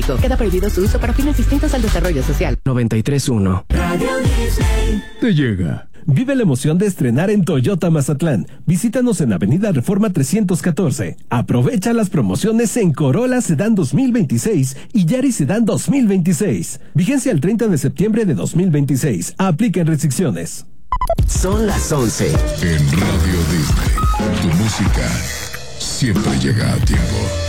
Queda prohibido su uso para fines distintos al desarrollo social. 93.1 Radio Disney te llega. Vive la emoción de estrenar en Toyota Mazatlán. Visítanos en Avenida Reforma 314. Aprovecha las promociones en Corolla Sedán 2026 y Yaris Sedán 2026. Vigencia el 30 de septiembre de 2026. Apliquen restricciones. Son las 11. En Radio Disney, tu música siempre llega a tiempo.